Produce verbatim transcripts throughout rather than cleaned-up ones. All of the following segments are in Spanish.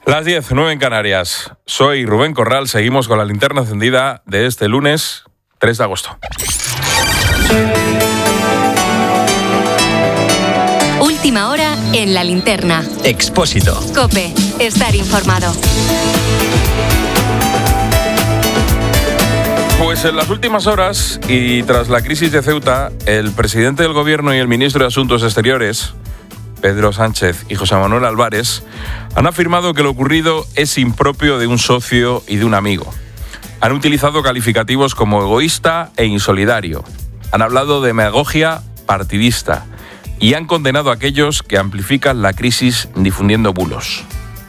Las diez, nueve en Canarias. Soy Rubén Corral, seguimos con la linterna encendida de este lunes tres de agosto. Última hora en la linterna. Expósito. COPE. Estar informado. Pues en las últimas horas y tras la crisis de Ceuta, el presidente del Gobierno y el ministro de Asuntos Exteriores, Pedro Sánchez y José Manuel Álvarez, han afirmado que lo ocurrido es impropio de un socio y de un amigo. Han utilizado calificativos como egoísta e insolidario. Han hablado de demagogia partidista y han condenado a aquellos que amplifican la crisis difundiendo bulos.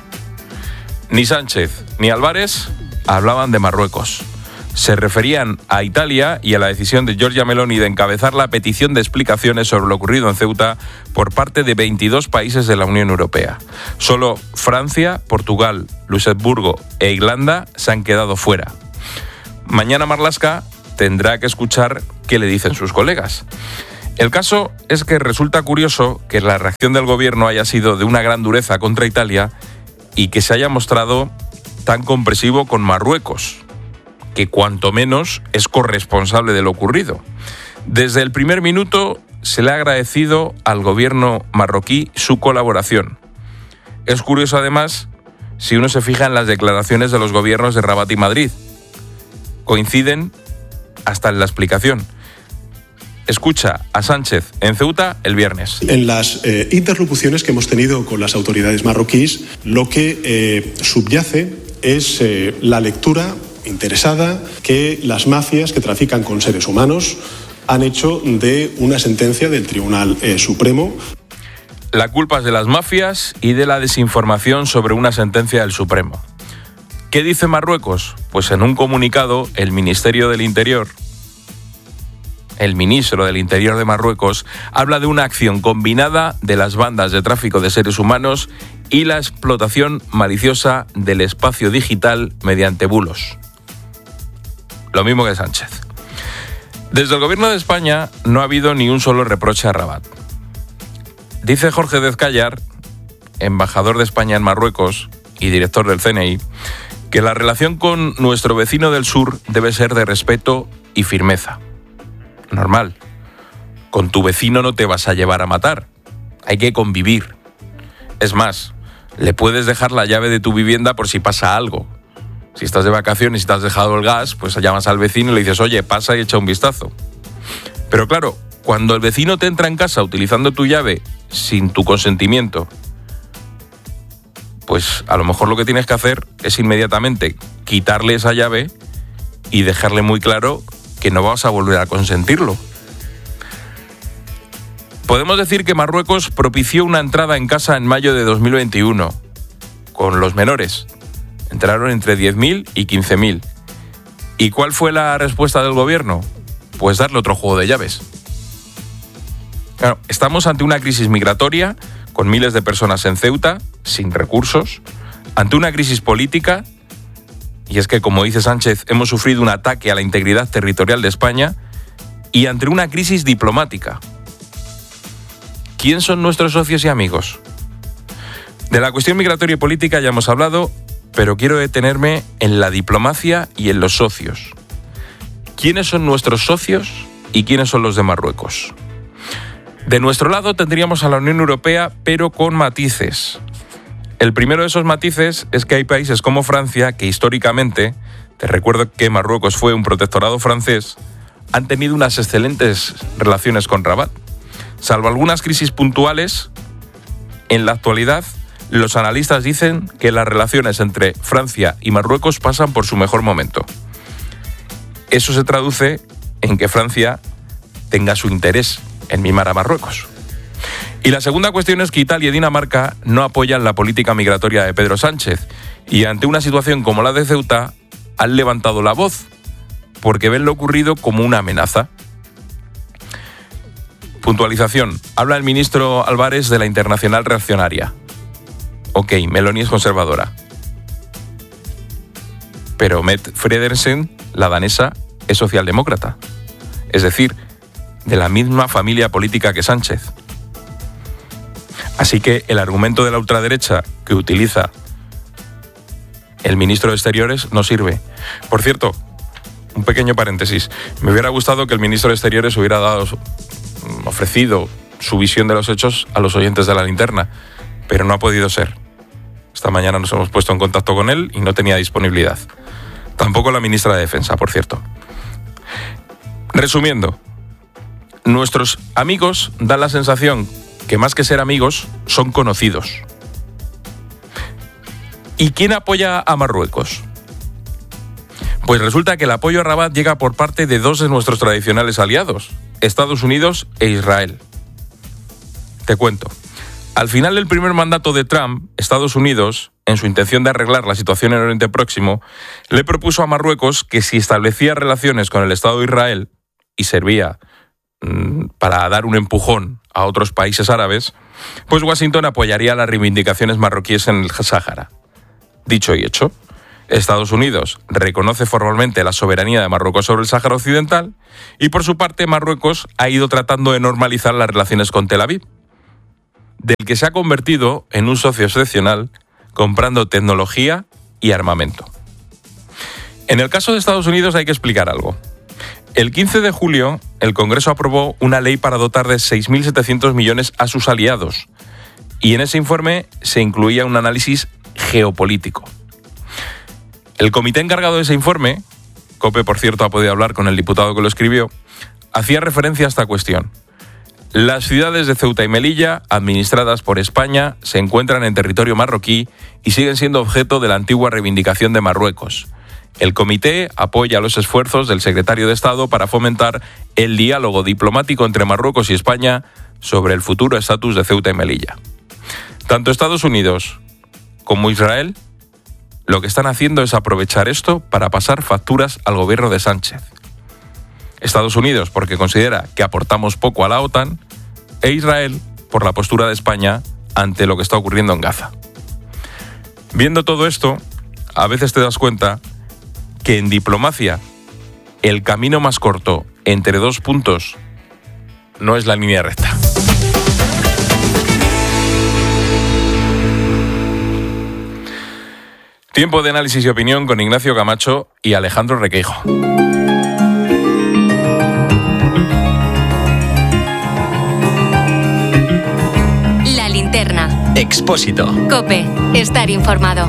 Ni Sánchez ni Álvarez hablaban de Marruecos. Se referían a Italia y a la decisión de Giorgia Meloni de encabezar la petición de explicaciones sobre lo ocurrido en Ceuta por parte de veintidós países de la Unión Europea. Solo Francia, Portugal, Luxemburgo e Irlanda se han quedado fuera. Mañana Marlaska tendrá que escuchar qué le dicen sus colegas. El caso es que resulta curioso que la reacción del gobierno haya sido de una gran dureza contra Italia y que se haya mostrado tan comprensivo con Marruecos, que cuanto menos es corresponsable de lo ocurrido. Desde el primer minuto se le ha agradecido al gobierno marroquí su colaboración. Es curioso además si uno se fija en las declaraciones de los gobiernos de Rabat y Madrid. Coinciden hasta en la explicación. Escucha a Sánchez en Ceuta el viernes. En las eh, interlocuciones que hemos tenido con las autoridades marroquíes, lo que eh, subyace es eh, la lectura interesada que las mafias que trafican con seres humanos han hecho de una sentencia del Tribunal eh, Supremo. La culpa es de las mafias y de la desinformación sobre una sentencia del Supremo. ¿Qué dice Marruecos? Pues en un comunicado el Ministerio del Interior, el ministro del Interior de Marruecos, habla de una acción combinada de las bandas de tráfico de seres humanos y la explotación maliciosa del espacio digital mediante bulos. Lo mismo que Sánchez. Desde el gobierno de España no ha habido ni un solo reproche a Rabat. Dice Jorge Dezcayar, embajador de España en Marruecos y director del C N I, que la relación con nuestro vecino del sur debe ser de respeto y firmeza. Normal. Con tu vecino no te vas a llevar a matar. Hay que convivir. Es más, le puedes dejar la llave de tu vivienda por si pasa algo. Si estás de vacaciones y te has dejado el gas, pues llamas al vecino y le dices, oye, pasa y echa un vistazo. Pero claro, cuando el vecino te entra en casa utilizando tu llave sin tu consentimiento, pues a lo mejor lo que tienes que hacer es inmediatamente quitarle esa llave y dejarle muy claro que no vas a volver a consentirlo. Podemos decir que Marruecos propició una entrada en casa en mayo de dos mil veintiuno, con los menores. Entraron entre diez mil y quince mil. ¿Y cuál fue la respuesta del gobierno? Pues darle otro juego de llaves. Claro, estamos ante una crisis migratoria, con miles de personas en Ceuta, sin recursos, ante una crisis política, y es que, como dice Sánchez, hemos sufrido un ataque a la integridad territorial de España, y ante una crisis diplomática. ¿Quién son nuestros socios y amigos? De la cuestión migratoria y política ya hemos hablado, pero quiero detenerme en la diplomacia y en los socios. ¿Quiénes son nuestros socios y quiénes son los de Marruecos? De nuestro lado tendríamos a la Unión Europea, pero con matices. El primero de esos matices es que hay países como Francia que históricamente, te recuerdo que Marruecos fue un protectorado francés, han tenido unas excelentes relaciones con Rabat. Salvo algunas crisis puntuales, en la actualidad los analistas dicen que las relaciones entre Francia y Marruecos pasan por su mejor momento. Eso se traduce en que Francia tenga su interés en mimar a Marruecos. Y la segunda cuestión es que Italia y Dinamarca no apoyan la política migratoria de Pedro Sánchez y ante una situación como la de Ceuta han levantado la voz porque ven lo ocurrido como una amenaza. Puntualización. Habla el ministro Álvarez de la Internacional Reaccionaria. Ok, Meloni es conservadora. Pero Mette Frederiksen, la danesa, es socialdemócrata. Es decir, de la misma familia política que Sánchez. Así que el argumento de la ultraderecha que utiliza el ministro de Exteriores no sirve. Por cierto, un pequeño paréntesis, me hubiera gustado que el ministro de Exteriores hubiera dado, ofrecido su visión de los hechos a los oyentes de La Linterna, pero no ha podido ser. Esta mañana nos hemos puesto en contacto con él y no tenía disponibilidad. Tampoco la ministra de Defensa, por cierto. Resumiendo, nuestros amigos dan la sensación que más que ser amigos, son conocidos. ¿Y quién apoya a Marruecos? Pues resulta que el apoyo a Rabat llega por parte de dos de nuestros tradicionales aliados, Estados Unidos e Israel. Te cuento. Al final del primer mandato de Trump, Estados Unidos, en su intención de arreglar la situación en Oriente Próximo, le propuso a Marruecos que si establecía relaciones con el Estado de Israel y servía mmm, para dar un empujón a otros países árabes, pues Washington apoyaría las reivindicaciones marroquíes en el Sáhara. Dicho y hecho, Estados Unidos reconoce formalmente la soberanía de Marruecos sobre el Sáhara Occidental y por su parte Marruecos ha ido tratando de normalizar las relaciones con Tel Aviv, del que se ha convertido en un socio excepcional comprando tecnología y armamento. En el caso de Estados Unidos hay que explicar algo. El quince de julio, el Congreso aprobó una ley para dotar de seis mil setecientos millones a sus aliados, y en ese informe se incluía un análisis geopolítico. El comité encargado de ese informe, COPE por cierto ha podido hablar con el diputado que lo escribió, hacía referencia a esta cuestión. Las ciudades de Ceuta y Melilla, administradas por España, se encuentran en territorio marroquí y siguen siendo objeto de la antigua reivindicación de Marruecos. El comité apoya los esfuerzos del secretario de Estado para fomentar el diálogo diplomático entre Marruecos y España sobre el futuro estatus de Ceuta y Melilla. Tanto Estados Unidos como Israel lo que están haciendo es aprovechar esto para pasar facturas al gobierno de Sánchez. Estados Unidos porque considera que aportamos poco a la OTAN e Israel por la postura de España ante lo que está ocurriendo en Gaza. Viendo todo esto, a veces te das cuenta que en diplomacia el camino más corto entre dos puntos no es la línea recta. Tiempo de análisis y opinión con Ignacio Camacho y Alejandro Requeijo. La Linterna. Expósito. COPE. Estar informado.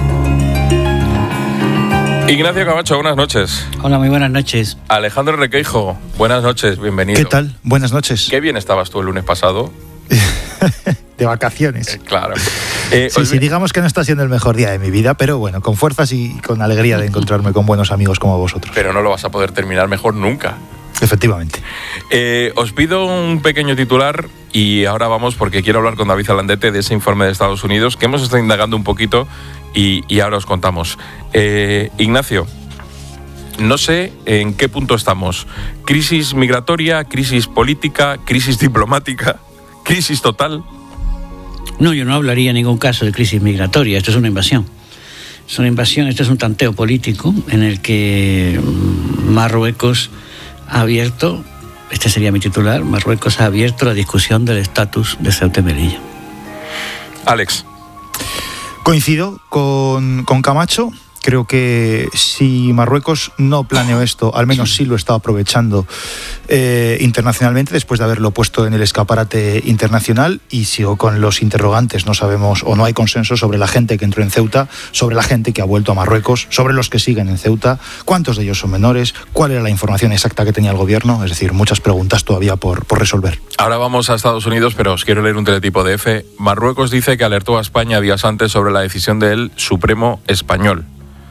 Ignacio Camacho, buenas noches. Hola, muy buenas noches. Alejandro Requeijo, buenas noches, bienvenido. ¿Qué tal? Buenas noches. Qué bien estabas tú el lunes pasado. De vacaciones. Eh, claro. Eh, sí, sí, digamos que no está siendo el mejor día de mi vida, pero bueno, con fuerzas y con alegría de encontrarme con buenos amigos como vosotros. Pero no lo vas a poder terminar mejor nunca. Efectivamente. Eh, os pido un pequeño titular y ahora vamos porque quiero hablar con David Alandete de ese informe de Estados Unidos que hemos estado indagando un poquito y, y ahora os contamos. Eh, Ignacio, no sé en qué punto estamos. ¿Crisis migratoria, crisis política, crisis diplomática, crisis total? No, yo no hablaría en ningún caso de crisis migratoria. Esto es una invasión. Es una invasión, esto es un tanteo político en el que Marruecos ha abierto, este sería mi titular, Marruecos ha abierto la discusión del estatus de Ceuta y Melilla. Alex. Coincido con, con Camacho. Creo que si Marruecos no planeó esto, al menos sí lo está aprovechando eh, internacionalmente después de haberlo puesto en el escaparate internacional, y sigo con los interrogantes. No sabemos o no hay consenso sobre la gente que entró en Ceuta, sobre la gente que ha vuelto a Marruecos, sobre los que siguen en Ceuta, cuántos de ellos son menores, cuál era la información exacta que tenía el gobierno. Es decir, muchas preguntas todavía por, por resolver. Ahora vamos a Estados Unidos, pero os quiero leer un teletipo de F. Marruecos dice que alertó a España días antes sobre la decisión del Supremo español.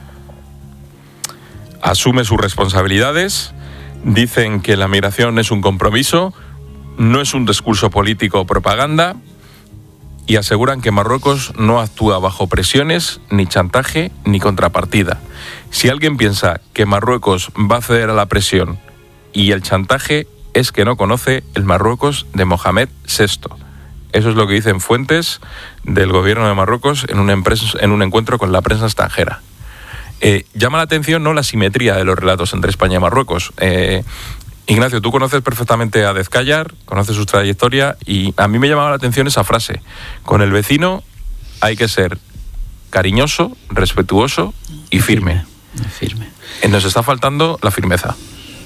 Asume sus responsabilidades, dicen que la migración es un compromiso, no es un discurso político o propaganda, y aseguran que Marruecos no actúa bajo presiones, ni chantaje, ni contrapartida. Si alguien piensa que Marruecos va a ceder a la presión y el chantaje, es que no conoce el Marruecos de Mohamed sexto. Eso es lo que dicen fuentes del gobierno de Marruecos en un, empres- en un encuentro con la prensa extranjera. Eh, llama la atención no la simetría de los relatos entre España y Marruecos. Eh, Ignacio, tú conoces perfectamente a Dezcayar, conoces su trayectoria, y a mí me llamaba la atención esa frase. Con el vecino hay que ser cariñoso, respetuoso y firme. Firme. firme. Nos está faltando la firmeza.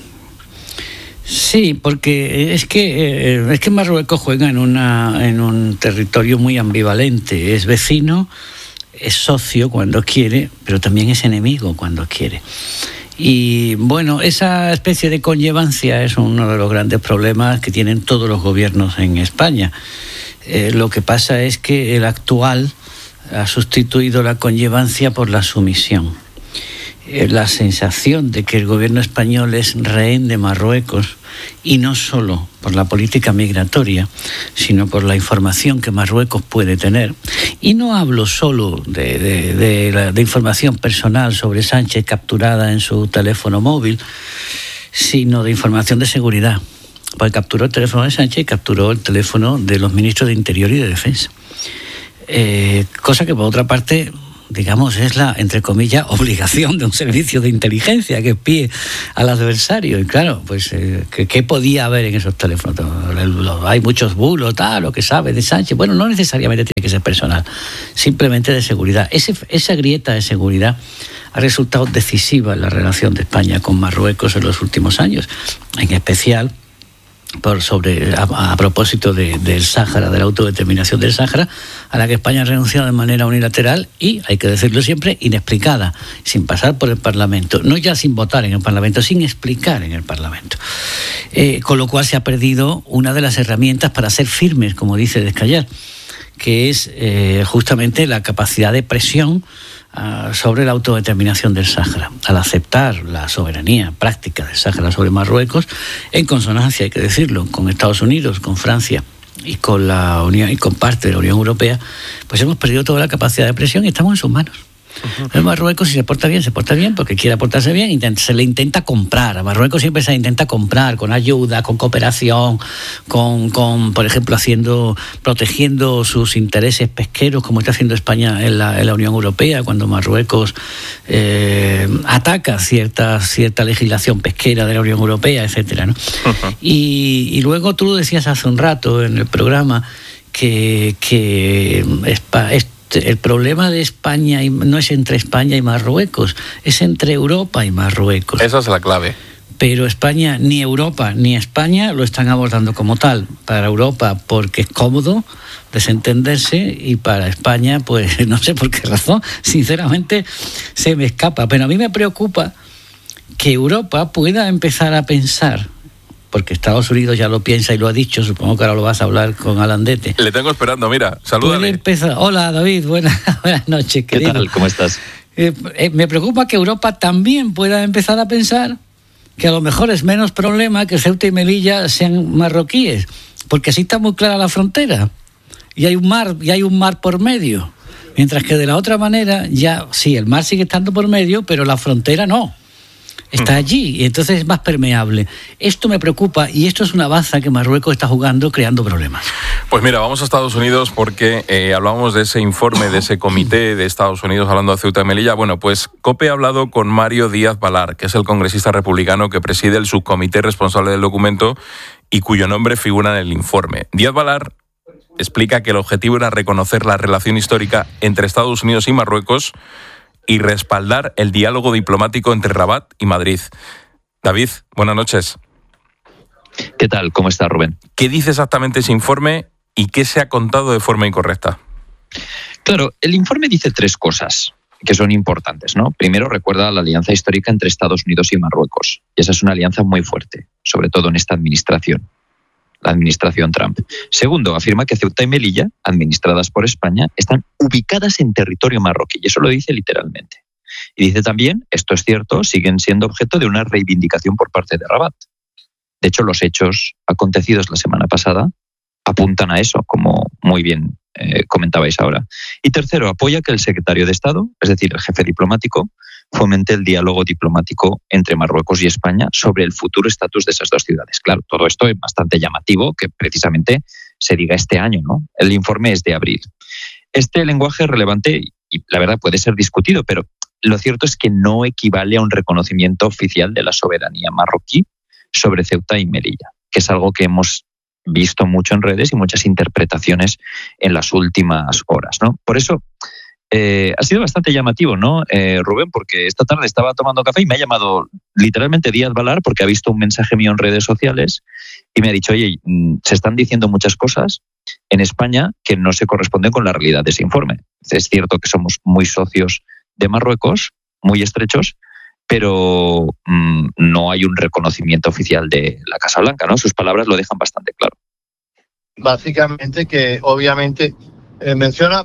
Sí, porque es que eh, es que Marruecos juega en una en un territorio muy ambivalente. Es vecino, es socio cuando quiere, pero también es enemigo cuando quiere. Y bueno, esa especie de conllevancia es uno de los grandes problemas que tienen todos los gobiernos en España. Eh, lo que pasa es que el actual ha sustituido la conllevancia por la sumisión. La sensación de que el gobierno español es rehén de Marruecos, y no solo por la política migratoria, sino por la información que Marruecos puede tener. Y no hablo solo de, de, de, la, de información personal sobre Sánchez capturada en su teléfono móvil, sino de información de seguridad. Porque capturó el teléfono de Sánchez y capturó el teléfono de los ministros de Interior y de Defensa. Eh, cosa que, por otra parte, digamos, es la, entre comillas, obligación de un servicio de inteligencia que espíe al adversario. Y claro, pues, eh, ¿qué, ¿qué podía haber en esos teléfonos? Hay muchos bulos, tal, lo que sabe de Sánchez. Bueno, no necesariamente tiene que ser personal, simplemente de seguridad. Ese, esa grieta de seguridad ha resultado decisiva en la relación de España con Marruecos en los últimos años, en especial por sobre a, a propósito de, del Sáhara, de la autodeterminación del Sáhara, a la que España ha renunciado de manera unilateral y, hay que decirlo siempre, inexplicada, sin pasar por el Parlamento, no ya sin votar en el Parlamento, sin explicar en el Parlamento. Eh, con lo cual se ha perdido una de las herramientas para ser firmes, como dice Descallar, que es eh, justamente la capacidad de presión sobre la autodeterminación del Sáhara, al aceptar la soberanía práctica del Sáhara sobre Marruecos, en consonancia, hay que decirlo, con Estados Unidos, con Francia y con la Unión y con parte de la Unión Europea, pues hemos perdido toda la capacidad de presión y estamos en sus manos. El Marruecos, si se porta bien, se porta bien porque quiere portarse bien, se le intenta comprar. A Marruecos siempre se le intenta comprar con ayuda, con cooperación, con, con por ejemplo, haciendo, protegiendo sus intereses pesqueros, como está haciendo España en la, en la Unión Europea, cuando Marruecos eh, ataca cierta, cierta legislación pesquera de la Unión Europea, etcétera, ¿no? Uh-huh. Y, y luego tú decías hace un rato en el programa que, que España, el problema de España no es entre España y Marruecos, es entre Europa y Marruecos. Esa es la clave. Pero España, ni Europa ni España lo están abordando como tal. Para Europa porque es cómodo desentenderse, y para España, pues no sé por qué razón, sinceramente se me escapa. Pero a mí me preocupa que Europa pueda empezar a pensar, porque Estados Unidos ya lo piensa y lo ha dicho, supongo que ahora lo vas a hablar con Alandete. Le tengo esperando, mira, salúdale. Empezar... Hola, David, buenas, buenas noches, querido. ¿Qué tal? ¿Cómo estás? Eh, eh, me preocupa que Europa también pueda empezar a pensar que a lo mejor es menos problema que Ceuta y Melilla sean marroquíes, porque así está muy clara la frontera, y hay un mar, y hay un mar por medio, mientras que de la otra manera, ya sí, el mar sigue estando por medio, pero la frontera no. Está allí y entonces es más permeable. Esto me preocupa y esto es una baza que Marruecos está jugando, creando problemas. Pues mira, vamos a Estados Unidos porque eh, hablábamos de ese informe, de ese comité de Estados Unidos hablando de Ceuta y Melilla. Bueno, pues COPE ha hablado con Mario Díaz-Balart, que es el congresista republicano que preside el subcomité responsable del documento y cuyo nombre figura en el informe. Díaz-Balart explica que el objetivo era reconocer la relación histórica entre Estados Unidos y Marruecos y respaldar el diálogo diplomático entre Rabat y Madrid. David, buenas noches. ¿Qué tal? ¿Cómo está, Rubén? ¿Qué dice exactamente ese informe y qué se ha contado de forma incorrecta? Claro, el informe dice tres cosas que son importantes, ¿no? Primero, recuerda la alianza histórica entre Estados Unidos y Marruecos. Y esa es una alianza muy fuerte, sobre todo en esta administración, la administración Trump. Segundo, afirma que Ceuta y Melilla, administradas por España, están ubicadas en territorio marroquí, y eso lo dice literalmente. Y dice también, esto es cierto, siguen siendo objeto de una reivindicación por parte de Rabat. De hecho, los hechos acontecidos la semana pasada apuntan a eso, como muy bien eh, comentabais ahora. Y tercero, apoya que el secretario de Estado, es decir, el jefe diplomático, fomente el diálogo diplomático entre Marruecos y España sobre el futuro estatus de esas dos ciudades. Claro, todo esto es bastante llamativo que precisamente se diga este año, ¿no? El informe es de abril. Este lenguaje es relevante y la verdad puede ser discutido, pero lo cierto es que no equivale a un reconocimiento oficial de la soberanía marroquí sobre Ceuta y Melilla, que es algo que hemos visto mucho en redes y muchas interpretaciones en las últimas horas, ¿no? Por eso Eh, ha sido bastante llamativo, ¿no, eh, Rubén? Porque esta tarde estaba tomando café y me ha llamado literalmente Díaz Balar porque ha visto un mensaje mío en redes sociales y me ha dicho, oye, se están diciendo muchas cosas en España que no se corresponden con la realidad de ese informe. Es cierto que somos muy socios de Marruecos, muy estrechos, pero mmm, no hay un reconocimiento oficial de la Casa Blanca, ¿no? Sus palabras lo dejan bastante claro. Básicamente que obviamente eh, menciona,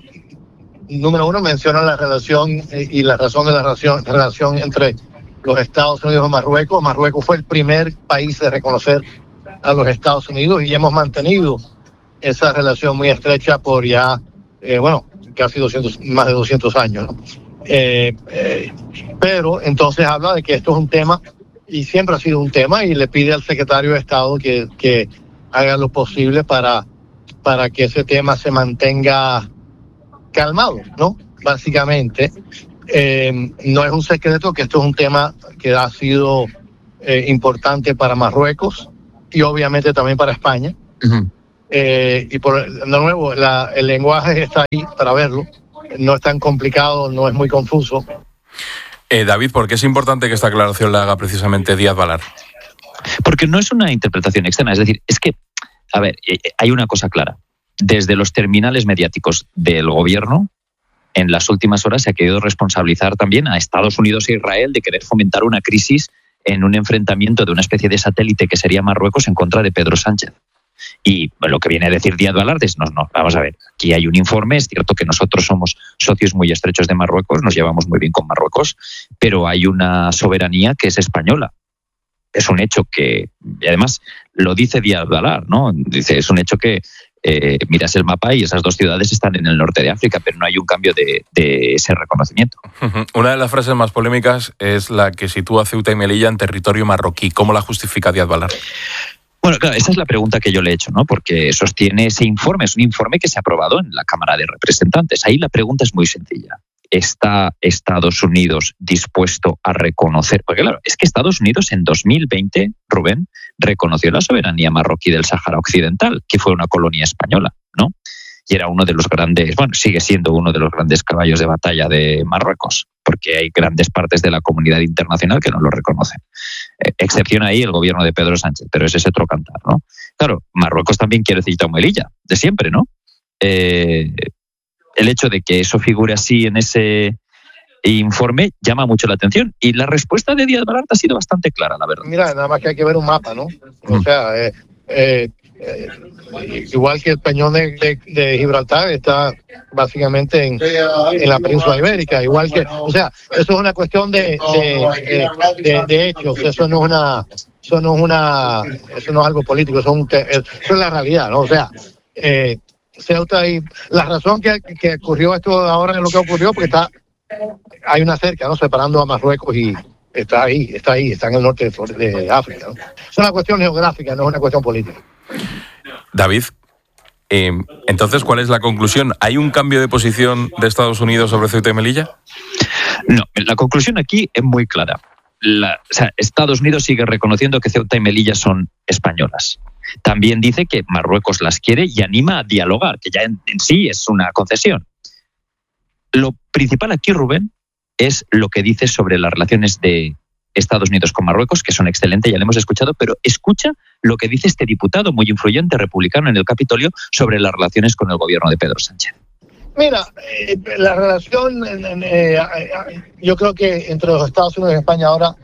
número uno, menciona la relación eh, y la razón de la relación, relación entre los Estados Unidos y Marruecos. Marruecos fue el primer país de reconocer a los Estados Unidos y hemos mantenido esa relación muy estrecha por ya, eh, bueno, casi doscientos, más de doscientos años, ¿no? Eh, eh, pero entonces habla de que esto es un tema y siempre ha sido un tema y le pide al secretario de Estado que, que haga lo posible para, para que ese tema se mantenga calmado, ¿no? Básicamente, eh, no es un secreto que esto es un tema que ha sido eh, importante para Marruecos y obviamente también para España. Uh-huh. Eh, y por de nuevo, la, el lenguaje está ahí para verlo. No es tan complicado, no es muy confuso. Eh, David, ¿por qué es importante que esta aclaración la haga precisamente Díaz Balar? Porque no es una interpretación externa, es decir, es que, a ver, hay una cosa clara. Desde los terminales mediáticos del gobierno, en las últimas horas se ha querido responsabilizar también a Estados Unidos e Israel de querer fomentar una crisis en un enfrentamiento de una especie de satélite que sería Marruecos en contra de Pedro Sánchez. Y lo que viene a decir Díaz Balar es, no, no, vamos a ver, aquí hay un informe, es cierto que nosotros somos socios muy estrechos de Marruecos, nos llevamos muy bien con Marruecos, pero hay una soberanía que es española. Es un hecho que, y además lo dice Díaz Balar, ¿no? Dice, es un hecho que eh, miras el mapa y esas dos ciudades están en el norte de África, pero no hay un cambio de, de ese reconocimiento. Una de las frases más polémicas es la que sitúa Ceuta y Melilla en territorio marroquí. ¿Cómo la justifica Díaz Balar? Bueno, claro, esa es la pregunta que yo le he hecho, ¿no? Porque sostiene ese informe, es un informe que se ha aprobado en la Cámara de Representantes. Ahí la pregunta es muy sencilla. ¿Está Estados Unidos dispuesto a reconocer? Porque claro, es que Estados Unidos en dos mil veinte, Rubén, reconoció la soberanía marroquí del Sáhara Occidental, que fue una colonia española, ¿no? Y era uno de los grandes, bueno, sigue siendo uno de los grandes caballos de batalla de Marruecos, porque hay grandes partes de la comunidad internacional que no lo reconocen. Eh, excepción ahí el gobierno de Pedro Sánchez, pero ese es otro cantar, ¿no? Claro, Marruecos también quiere Ceuta y Melilla, de siempre, ¿no? Eh, el hecho de que eso figure así en ese informe llama mucho la atención. Y la respuesta de Díaz Balar ha sido bastante clara, la verdad. Mira, nada más que hay que ver un mapa, ¿no? O sea, eh, eh, eh, igual que el peñón de, de, de Gibraltar está básicamente en, en la península ibérica, igual que, o sea, eso es una cuestión de, de, de, de, de hechos, eso no es una, eso no es una, eso no es algo político, eso es, un, eso es la realidad, ¿no? O sea, eh, Ceuta y la razón que, que ocurrió esto ahora es lo que ocurrió porque está, hay una cerca, ¿no? Separando a Marruecos y está ahí, está ahí, está en el norte de, de África, ¿no? Es una cuestión geográfica, no es una cuestión política. David, eh, entonces, ¿cuál es la conclusión? ¿Hay un cambio de posición de Estados Unidos sobre Ceuta y Melilla? No, la conclusión aquí es muy clara. La, o sea, Estados Unidos sigue reconociendo que Ceuta y Melilla son españolas. También dice que Marruecos las quiere y anima a dialogar, que ya en, en sí es una concesión. Lo principal aquí, Rubén, es lo que dice sobre las relaciones de Estados Unidos con Marruecos, que son excelentes, ya lo hemos escuchado, pero escucha lo que dice este diputado muy influyente republicano en el Capitolio sobre las relaciones con el gobierno de Pedro Sánchez. Mira, eh, la relación, eh, eh, yo creo que entre los Estados Unidos y España ahora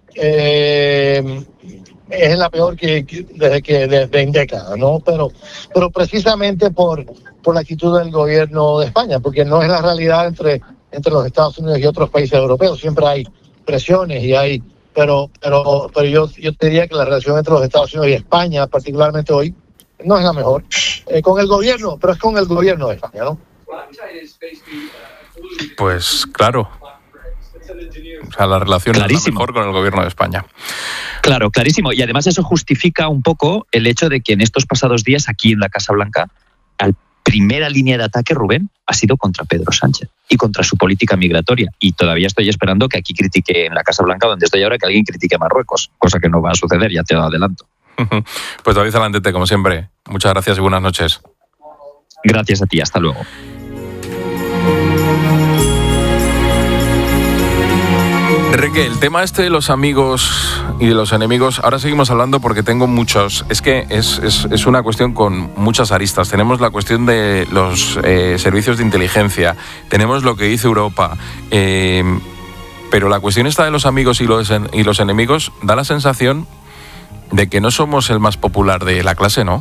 eh, es la peor que, que desde que desde en décadas, ¿no? Pero, pero precisamente por, por la actitud del gobierno de España, porque no es la realidad entre, entre los Estados Unidos y otros países europeos. Siempre hay presiones y hay, pero, pero, pero yo, yo te diría que la relación entre los Estados Unidos y España, particularmente hoy, no es la mejor. Eh, con el gobierno, pero es con el gobierno de España, ¿no? Pues claro. O sea, la relación clarísimo. Es la mejor con el gobierno de España. Claro, clarísimo. Y además eso justifica un poco el hecho de que en estos pasados días, aquí en la Casa Blanca, la primera línea de ataque, Rubén, ha sido contra Pedro Sánchez y contra su política migratoria. Y todavía estoy esperando que aquí critique en la Casa Blanca, donde estoy ahora, que alguien critique a Marruecos, cosa que no va a suceder, ya te lo adelanto. Pues David Zalandete, como siempre, muchas gracias y buenas noches. Gracias a ti, hasta luego. Enrique, el tema este de los amigos y de los enemigos, ahora seguimos hablando porque tengo muchos. Es que es, es, es una cuestión con muchas aristas. Tenemos la cuestión de los eh, servicios de inteligencia, tenemos lo que dice Europa, eh, pero la cuestión esta de los amigos y los, y los enemigos da la sensación de que no somos el más popular de la clase, ¿no?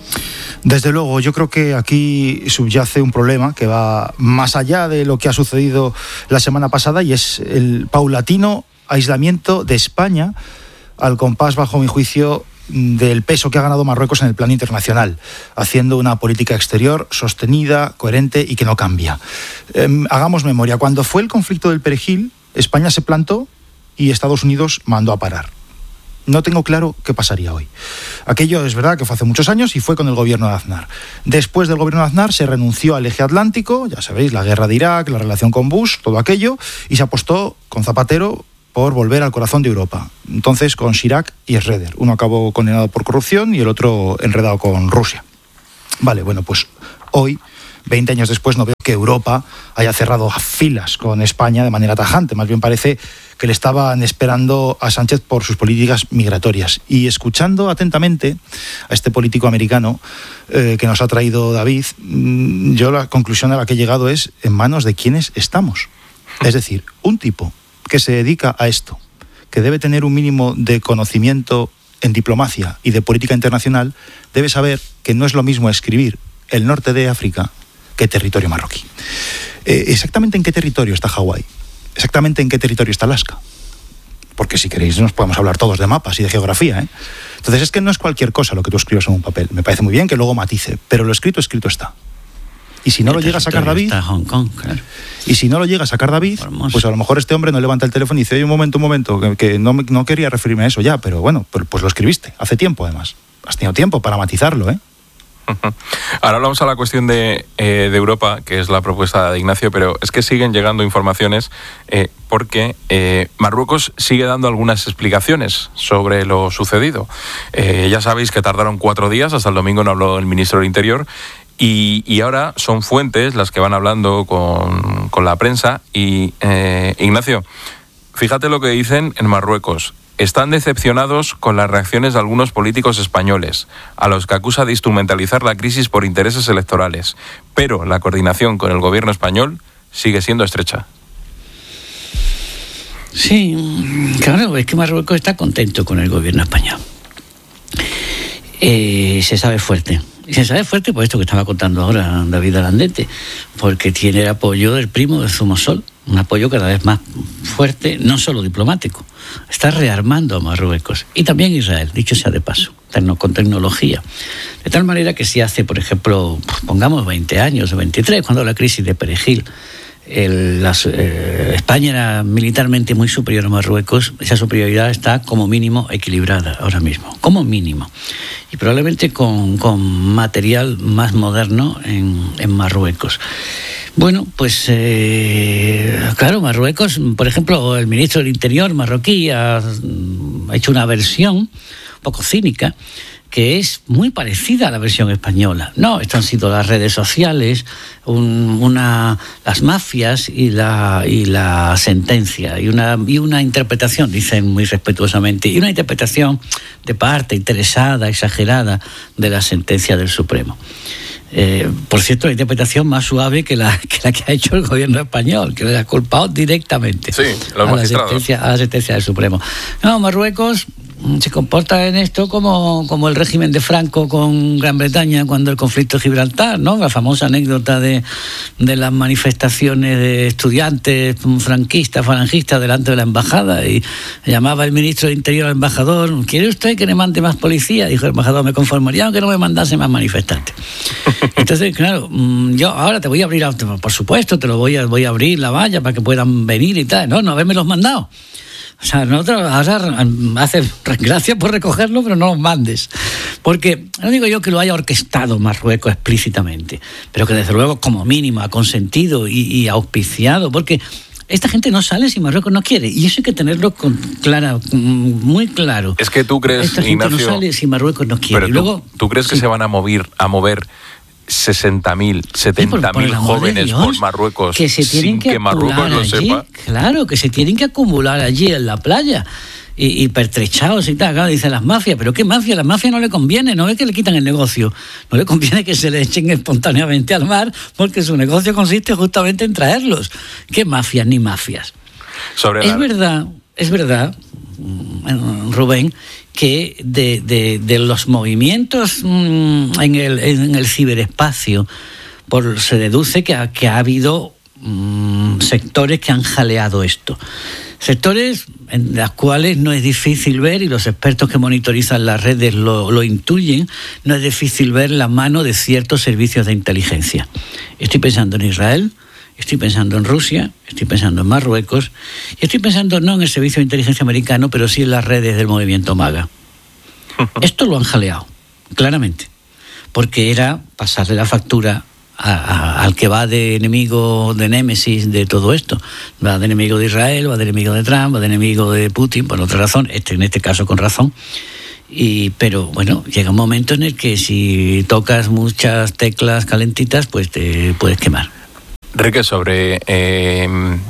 Desde luego, yo creo que aquí subyace un problema que va más allá de lo que ha sucedido la semana pasada, y es el paulatino aislamiento de España al compás, bajo mi juicio, del peso que ha ganado Marruecos en el plano internacional, haciendo una política exterior sostenida, coherente y que no cambia. Eh, hagamos memoria, cuando fue el conflicto del Perejil, España se plantó y Estados Unidos mandó a parar. No tengo claro qué pasaría hoy. Aquello es verdad que fue hace muchos años y fue con el gobierno de Aznar. Después del gobierno de Aznar se renunció al eje atlántico, ya sabéis, la guerra de Irak, la relación con Bush, todo aquello, y se apostó con Zapatero por volver al corazón de Europa. Entonces con Chirac y Schroeder. Uno acabó condenado por corrupción y el otro enredado con Rusia. Vale, bueno, pues hoy, veinte años después, no veo que Europa haya cerrado filas con España de manera tajante. Más bien parece que le estaban esperando a Sánchez por sus políticas migratorias. Y escuchando atentamente a este político americano eh, que nos ha traído David, yo la conclusión a la que he llegado es en manos de quienes estamos. Es decir, un tipo que se dedica a esto, que debe tener un mínimo de conocimiento en diplomacia y de política internacional, debe saber que no es lo mismo escribir el norte de África que territorio marroquí. Eh, ¿Exactamente en qué territorio está Hawái? ¿Exactamente en qué territorio está Alaska? Porque si queréis nos podemos hablar todos de mapas y de geografía, ¿eh? Entonces es que no es cualquier cosa lo que tú escribes en un papel. Me parece muy bien que luego matice, pero lo escrito, escrito está. Y si no lo llega a sacar David, está Hong Kong, claro. Y si no lo llega a sacar David, pues a lo mejor este hombre no levanta el teléfono y dice, oye, un momento, un momento, que, que no, me, no quería referirme a eso ya, pero bueno, pues, pues lo escribiste, hace tiempo además. Has tenido tiempo para matizarlo, ¿eh? Ahora hablamos a la cuestión de, eh, de Europa, que es la propuesta de Ignacio, pero es que siguen llegando informaciones eh, porque eh, Marruecos sigue dando algunas explicaciones sobre lo sucedido. Eh, ya sabéis que tardaron cuatro días, hasta el domingo no habló el ministro del Interior, y, y ahora son fuentes las que van hablando con, con la prensa. Y eh, Ignacio, fíjate lo que dicen en Marruecos. Están decepcionados con las reacciones de algunos políticos españoles, a los que acusa de instrumentalizar la crisis por intereses electorales. Pero la coordinación con el gobierno español sigue siendo estrecha. Sí, claro, es que Marruecos está contento con el gobierno español. Eh, se sabe fuerte. Y se sabe fuerte por esto que estaba contando ahora David Alandete, porque tiene el apoyo del primo de Zumosol, un apoyo cada vez más fuerte, no solo diplomático. Está rearmando a Marruecos y también Israel, dicho sea de paso, con tecnología. De tal manera que si hace, por ejemplo, pongamos veinte años o veintitrés, cuando la crisis de Perejil, el, las, eh, España era militarmente muy superior a Marruecos, esa superioridad está como mínimo equilibrada ahora mismo, como mínimo. Y probablemente con, con material más moderno en, en Marruecos. Bueno, pues eh, claro, Marruecos, por ejemplo, el ministro del Interior marroquí ha, ha hecho una versión un poco cínica que es muy parecida a la versión española. No, esto han sido las redes sociales, un, una, las mafias y la, y la sentencia, y una, y una interpretación, dicen muy respetuosamente, y una interpretación de parte, interesada, exagerada, de la sentencia del Supremo. Eh, por cierto, la interpretación más suave que la, que la que ha hecho el gobierno español, que le ha culpado directamente sí, los a, la sentencia, a la sentencia del Supremo. No, Marruecos se comporta en esto como, como el régimen de Franco con Gran Bretaña cuando el conflicto de Gibraltar, ¿no? La famosa anécdota de, de las manifestaciones de estudiantes franquistas, falangistas delante de la embajada, y llamaba el ministro de Interior al embajador, ¿quiere usted que le mande más policía? Dijo el embajador, me conformaría aunque no me mandase más manifestantes. Entonces, claro, yo ahora te voy a abrir, por supuesto, te lo voy a, voy a abrir la valla para que puedan venir y tal. No, no haberme los mandado. O sea, nosotros ahora hace gracias por recogerlo, pero no los mandes. Porque no digo yo que lo haya orquestado Marruecos explícitamente, pero que desde luego como mínimo ha consentido y, y auspiciado, porque esta gente no sale si Marruecos no quiere, y eso hay que tenerlo con clara, muy claro. Es que tú crees, esta gente Ignacio, no sale si Marruecos no quiere. Pero tú, Luego, ¿tú crees que sí. se van a mover, a mover sesenta mil, setenta mil jóvenes Dios, por Marruecos que se tienen sin que, que Marruecos lo allí, sepa. Claro, que se tienen que acumular allí en la playa. Y, y pertrechados y tal, claro, dicen las mafias, pero ¿qué mafia? Las mafias no le conviene, no es que le quitan el negocio, no le conviene que se le echen espontáneamente al mar, porque su negocio consiste justamente en traerlos. ¿Qué mafias ni mafias? Sobre es la... verdad, es verdad, Rubén, que de, de, de los movimientos en el, en el ciberespacio, por, se deduce que ha, que ha habido mmm, sectores que han jaleado esto. Sectores en los cuales no es difícil ver, y los expertos que monitorizan las redes lo, lo intuyen, no es difícil ver la mano de ciertos servicios de inteligencia. Estoy pensando en Israel, estoy pensando en Rusia, estoy pensando en Marruecos, y estoy pensando no en el servicio de inteligencia americano, pero sí en las redes del movimiento MAGA. Esto lo han jaleado, claramente, porque era pasarle la factura A, a, al que va de enemigo, de némesis de todo esto. Va de enemigo de Israel, va de enemigo de Trump, va de enemigo de Putin, por otra razón, este, en este caso con razón. Y, pero bueno, llega un momento en el que si tocas muchas teclas calentitas, pues te puedes quemar. Enrique, sobre eh,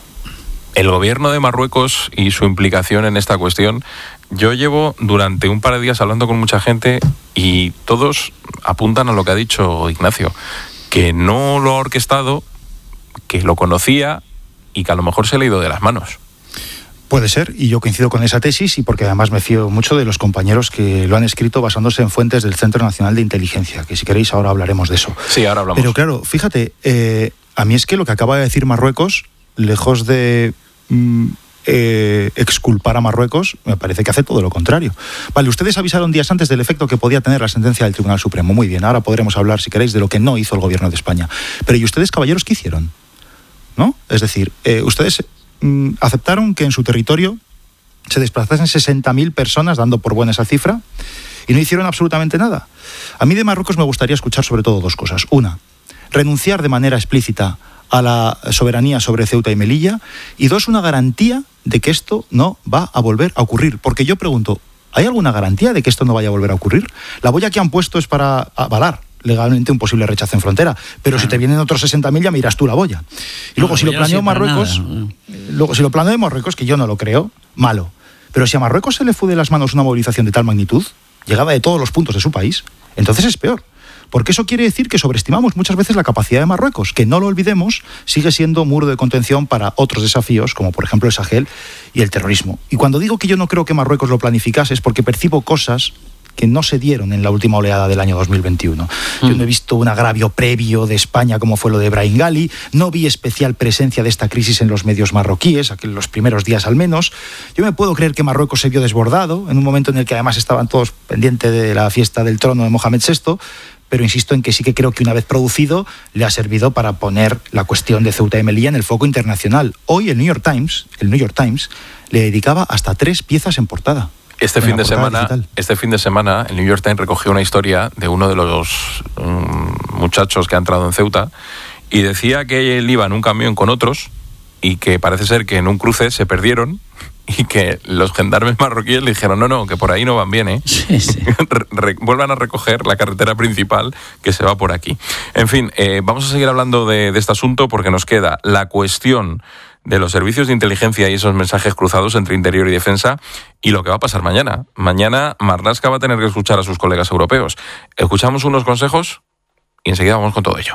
el gobierno de Marruecos y su implicación en esta cuestión, yo llevo durante un par de días hablando con mucha gente y todos apuntan a lo que ha dicho Ignacio, que no lo ha orquestado, que lo conocía y que a lo mejor se le ha ido de las manos. Puede ser, y yo coincido con esa tesis, y porque además me fío mucho de los compañeros que lo han escrito basándose en fuentes del Centro Nacional de Inteligencia, que si queréis ahora hablaremos de eso. Sí, ahora hablamos. Pero claro, fíjate, eh, a mí es que lo que acaba de decir Marruecos, lejos de mm, eh, exculpar a Marruecos, me parece que hace todo lo contrario. Vale, ustedes avisaron días antes del efecto que podía tener la sentencia del Tribunal Supremo. Muy bien, ahora podremos hablar, si queréis, de lo que no hizo el gobierno de España. Pero ¿y ustedes, caballeros, qué hicieron? ¿No? Es decir, eh, ustedes mm, aceptaron que en su territorio se desplazasen sesenta mil personas, dando por buena esa cifra, y no hicieron absolutamente nada. A mí de Marruecos me gustaría escuchar sobre todo dos cosas. Una, renunciar de manera explícita a la soberanía sobre Ceuta y Melilla, y dos, una garantía de que esto no va a volver a ocurrir. Porque yo pregunto, ¿hay alguna garantía de que esto no vaya a volver a ocurrir? La boya que han puesto es para avalar legalmente un posible rechazo en frontera, pero si te vienen otros sesenta mil ya miras tú la boya. Y luego, no, si lo planeó Marruecos, luego si lo planeó Marruecos, que yo no lo creo, malo. Pero si a Marruecos se le fue de las manos una movilización de tal magnitud, llegaba de todos los puntos de su país, entonces es peor. Porque eso quiere decir que sobreestimamos muchas veces la capacidad de Marruecos, que no lo olvidemos, sigue siendo muro de contención para otros desafíos, como por ejemplo el Sahel y el terrorismo. Y cuando digo que yo no creo que Marruecos lo planificase, es porque percibo cosas que no se dieron en la última oleada del año dos mil veintiuno. Mm. Yo no he visto un agravio previo de España como fue lo de Brahim Ghali, no vi especial presencia de esta crisis en los medios marroquíes, en los primeros días al menos. Yo me puedo creer que Marruecos se vio desbordado, en un momento en el que además estaban todos pendientes de la fiesta del trono de Mohamed sexto, pero insisto en que sí que creo que una vez producido le ha servido para poner la cuestión de Ceuta y Melilla en el foco internacional. Hoy el New York Times, el New York Times le dedicaba hasta tres piezas en portada. Este fin de semana, este fin de semana, el New York Times recogió una historia de uno de los um, muchachos que ha entrado en Ceuta y decía que él iba en un camión con otros y que parece ser que en un cruce se perdieron y que los gendarmes marroquíes le dijeron no, no, que por ahí no van bien, ¿eh? Sí, sí. Re- vuelvan a recoger la carretera principal que se va por aquí. En fin, eh, vamos a seguir hablando de, de este asunto porque nos queda la cuestión de los servicios de inteligencia y esos mensajes cruzados entre interior y defensa y lo que va a pasar mañana. Mañana Marlaska va a tener que escuchar a sus colegas europeos. Escuchamos unos consejos y enseguida vamos con todo ello.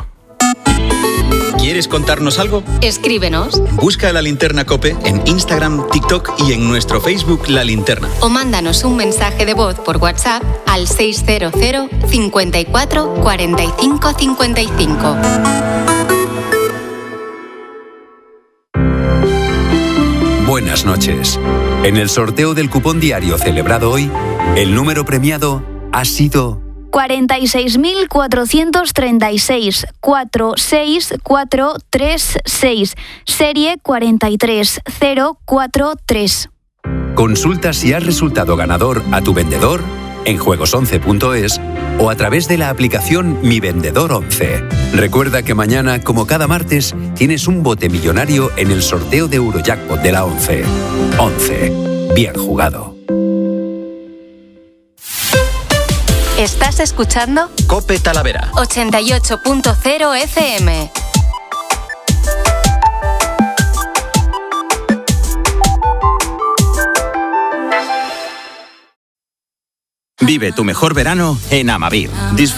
¿Quieres contarnos algo? Escríbenos. Busca La Linterna COPE en Instagram, TikTok y en nuestro Facebook La Linterna. O mándanos un mensaje de voz por WhatsApp al seis cero cero, cincuenta y cuatro, cuarenta y cinco, cincuenta y cinco. Buenas noches. En el sorteo del cupón diario celebrado hoy, el número premiado ha sido cuarenta y seis mil cuatrocientos treinta y seis, cuatro seis cuatro tres seis, serie cuarenta y tres cero cuatro tres. Consulta si has resultado ganador a tu vendedor en juegos once punto es o a través de la aplicación Mi Vendedor once. Recuerda que mañana, como cada martes, tienes un bote millonario en el sorteo de Eurojackpot de la once. once. Bien jugado. Estás Estás escuchando COPE Talavera ochenta y ocho punto cero F M. Vive tu mejor verano en Amavir. Disfruta